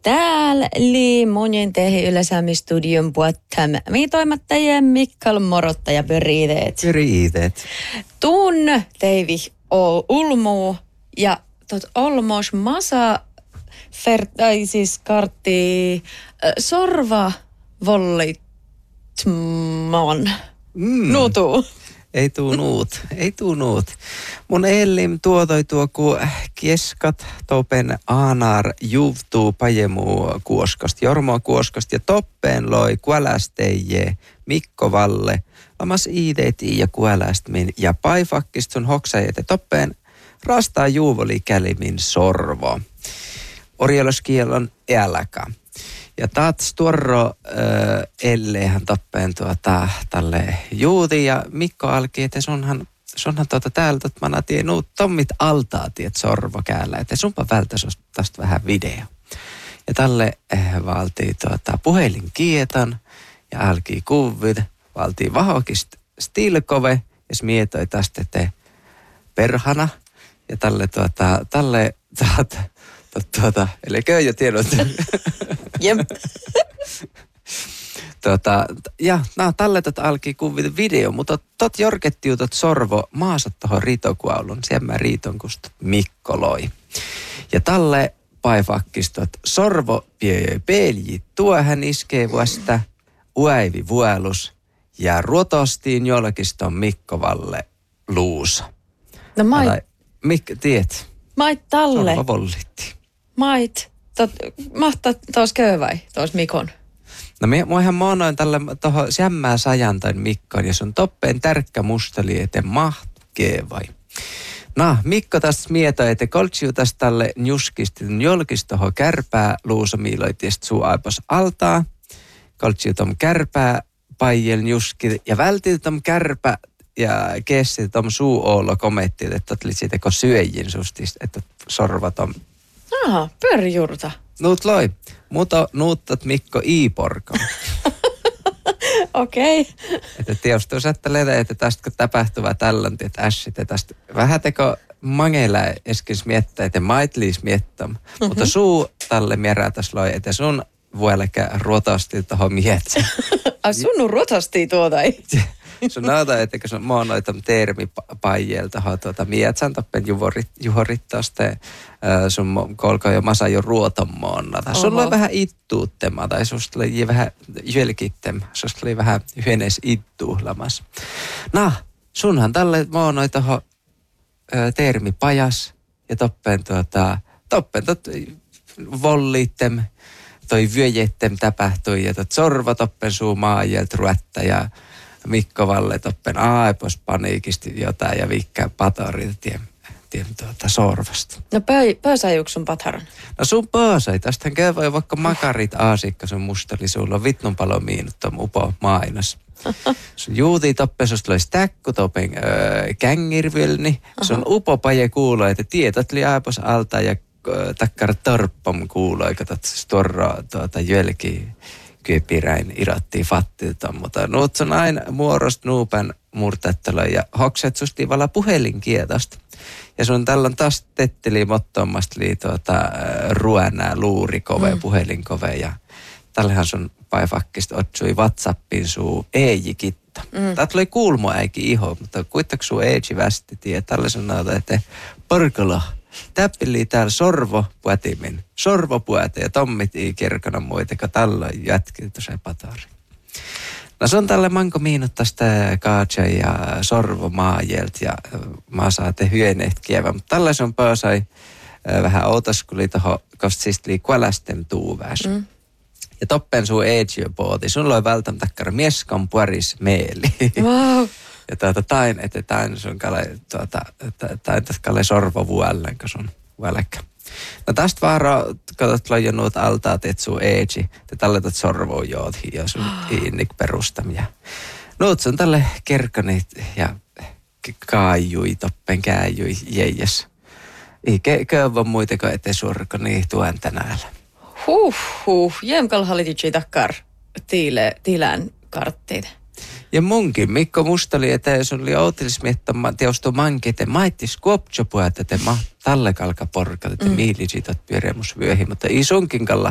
Täällä li monen tehi Yle-Sami-studion puoltam. Mi toimittajien Mikkal Morottaja Pyriiteet. Tuun teivi ulmu ja tot olmos masa siis kartti sorva vollitman. Nutu. Ei tuu nuut. Mun elim tuotoi tuo ku kieskat topen aanar juvtuu pajemuu kuoskast, Jormo kuoskast ja toppen loi kuälästeije Mikko Valle. Lamas iideeti ja kuälästmin ja paifakkist sun hoksajete toppen rastaa juuvoli kälimin sorvo. Orjaloskielon äläkä. Ja taats tuorro ellehän toppeen tälle juuti ja Mikko alki, että sunhan täällä mä tien nuut tommit altaa tiet sorvo käällä, että sunpa välttäs tästä vähän video. Ja tälle valtii puhelin kieton ja alki kuvit, valtii vahokist stilkove ja smietoi tästä te perhana ja eli köy jo tiedot. Jep. Tälle alki kuvita video, mutta tot jorkettiutot sorvo maasat tohon riitokuaulun. Siellä mä riiton kustot Mikko loi. Ja tälle paifakkistot sorvo pelji tuohän iskee vasta uäivi vuelus ja ruotostiin jolkiston Mikko Valle luusa. No tiet. Mait talle. Sorvo vollitti. Mait. Mahtaa taas köyväi, taas Mikon. No mä ihan monoin tälle tohon sämmää sajantain Mikkon ja sun toppeen tärkkä musteli eteen mahtkee vai. No, Mikko tästä mietoi, että koltsiu tästä tälle njuskistin jolkistoho kärpää luusamiiloitiest suu aipos altaa. Koltsiu tom kärpää paijel njuski ja vältil tom kärpä ja kesti tom suu oolo kometti, että tuli siitä kun syöjin sustista, että sorva tom. Aha, pörjurta. Nuut loi. Mutta nuuttat Mikko Iiporka. Okei. Että tietysti jos ajattelee, että tästä kun tapahtuva tallanti, että ässit, että tästä vähän teko mangeilla eskin miettä, että maitliis miettäm. Mutta suu tälle mierätäs loi, että sun vuolekä ruotasti tohon mietsä. Sun ruotasti tuota ei. Sun näytä, että kun mä oon noita termi paijelta mietsän toppen juhorittoste sun kolko jo masa jo ruotommoonna. Sulla oli vähän ittuuttema tai susta oli vähän jölkittem. Susta oli vähän yhdenes ittuuhlamas. Sunhan tälle mä oon noita termi pajas ja toppen vollittem toi vyöjettem tapahtui ja sorva toppen suu maajelt ruetta ja Mikko Valle toppen aipos paniikisti jotain ja vikkää patorit tien sorvasta. No pöösäjuuks sun pataran? No sun pöösäi. Tästähän käy vaikka makarit aasikka sun mustali. Sulla on vitnun palo miinut tuon upo mainos. Sun juutii toppen susta lois täkku toppen kängirvylni. Sun upo paje kuuloi, että tietot li aipos alta ja takkar torppam kuuloi, katot storro jölki. Kypiräin irottiin fattilta, mutta nuut on aina muorost nuupan murtettelo ja hokset susti vala puhelinkietosta. Ja sun tällöin taas tetteli mottomasta ruonää luurikove, puhelinkove ja tällähän sun paifakkista otsui WhatsAppin suu eejikitta. Tää tuli kuulmo äiki iho, mutta kuitenkin suu eeji västiti ja tällä sun näytä, että porkala. Täppili täällä sorvopuetimin. Sorvopuete ja tommit ei kirkana muita, kun tällä jätki tuossa patari. No se on tälle manko miinut tästä kaatsa ja sorvomaajelt ja mä saatte hyöneet kievä. Mutta tällä se on pääsai vähän outos, kun oli tohon, koska siis tuli kuälästem tuuväs. Ja toppen suu eetsiö pooti. Sun loi välttämättä takkara mieskan puoris meeli. Wow. Ja tain, että tain sun kalle sorvo vuollen, kun sun vuolekka. No tästä vaara, katsot loja nuut altaat, et suu eetsi, te talletat sorvoa joodhi ja sun innik perustamia. Nuut sun tälle kerkonit ja kaajui, toppen kääjui jäijäs. Ei köyvä muitako ette surko niin tuen tänäällä. Jämkal hallitsi takkar tiilään kartteita. Ja munkin Mikko Mustali, että sun oli outilsmiettämä teosto mankite maittis kuoptsopuet, että tälle kalka porkat, että miilisitot pyöremus vyöhi, mutta ei sunkin kallas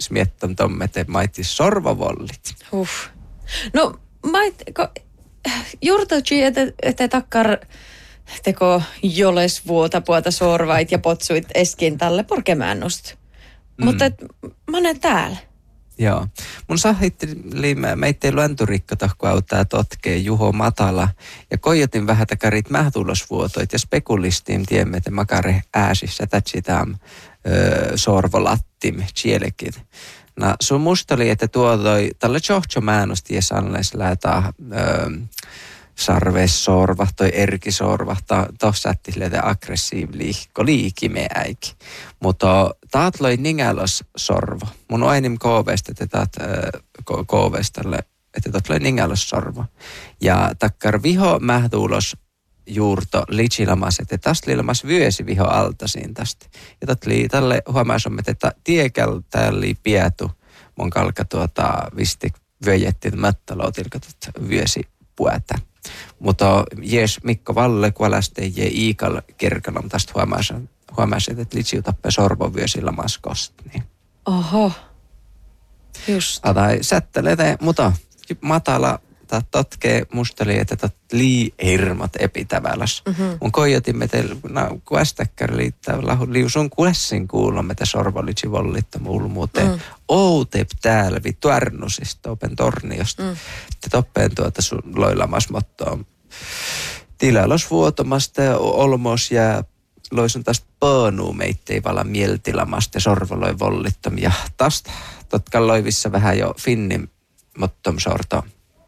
smiettam tommete maitis sorvavollit. No, juurtautsi, että takkar teko joles vuotapuota sorvait ja potsuit eskin tälle porkemäännust. Mutta mä olen täällä. Joo. Mun sahitteli meitä luenturikka tahku auttaa totkee Juho Matala ja koijotin vähän takarit mähtulosvuotoit ja spekulistiin tiemme, että makare ääsissä tätsitam sorvolattim chielekit. No sun musta oli, että tuodoi tälle johto määnosti ja sannes lähtää sarvesorva toi erkisorva, tossa sätti silleen aggressiivliikko liikimeäikin. Mutta taat loi ningalos sorvo. Mun oinim koovesta, että taat koovestalle, että taat loi ningalos sorvo. Ja takkar viho mähtuulos juurto lichilamas, että tästä liilamas vyösi viho altasiin tästä. Ja tälle huomaisomme, että tiekäl täällä pietu mun kalka visti vyöjettiin möttälootilka vyösi puätä. Mutta jes Mikko Valle kuoläste je Iikal kerkanam tästä huomaisin, että litsiu tappee sorvovyösillä maskosta. Niin. Oho, just. Tai sättelete, mutta Matala totkee musteli, että lii hirmat epitäväläs. Mun koijotimme teille, kuästäkkär liittää liusun kuessin kuulomme, että sorvolitsi vollittaa mulmuuteen. Outep täällä vittu Arnusista, open torniosta. Te toppeen loilamas mottoon. Tilalos vuotomasta ja olmos ja loisun tästä pöönuu meittei vala mieltilamasta ja sorvoloi vollittam. Ja tästä totka loivissa vähän jo finnin mottom sorto.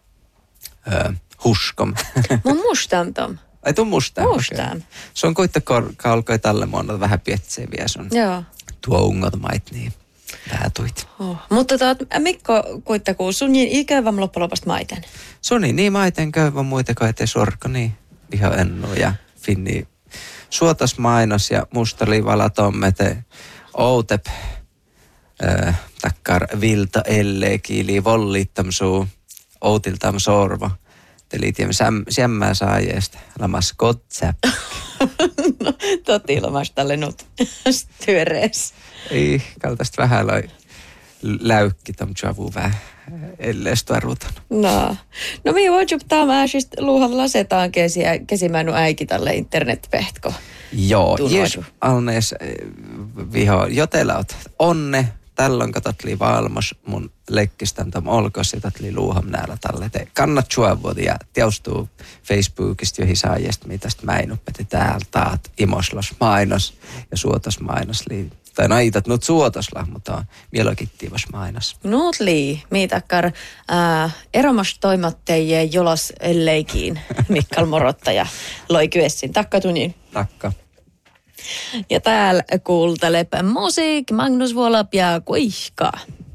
Huskom. Mun mustan tom. Ai tuon mustaan? Mustaan. Okay. Se on koittakalkoi tälle muonna vähän pietsee vielä sun. Joo. Tuo ungot mait niin vähän tuit. Mutta Mikko kuittakuu, sun ikäväm loppalopasta maiten? Suni niin maiten köyvä muita kai ettei sorko niin ihan ennu ja finni suotas mainos ja musta liivala tommete outep takkar vilta elle kiili vollittam suu outiltam sorva. Eli tiedämme sämmää saajeesta. Lamas kotsä. No, toti lamas tälle nyt styörees. Ei, kaltaista vähän loi läykki tam tjavu vähän elleestä ruutan. No minä voin juptaa siis luuhalla setaan kesimäinu äiki tälle internetpehtko. Joo, jes alnees viho jotelaut onne. Tällöin katsottiin valmos mun lekkistän tam olkos ja tatli luuham näillä tälle. Te kannat juovuoti ja teostuu Facebookista johin saajesta, mitä tästä mäinuppeti täällä taat imoslos mainos ja suotos mainos. Tai naitat nyt suotosla, mutta mielokittiivas mainos. Nuut lii, miitakkar eromas toimatteije jolas elleikiin Mikkal Morottaja loi kyessin. Takka tunin. Takka. Ja täällä kuultelep musiik, Magnus Volap ja Kuihka.